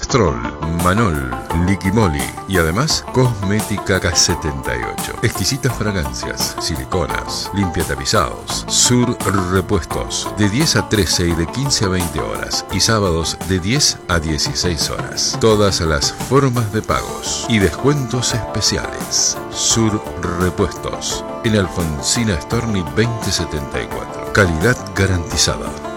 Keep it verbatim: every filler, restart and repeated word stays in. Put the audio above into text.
Castrol, Manol, Liquimoli y además Cosmética K setenta y ocho. Exquisitas fragancias, siliconas, limpia tapizados. Sur Repuestos, de diez a trece y de quince a veinte horas y sábados de diez a dieciséis horas. Todas las formas de pagos y descuentos especiales. Sur Repuestos, en Alfonsina Storni veinte setenta y cuatro. Calidad garantizada.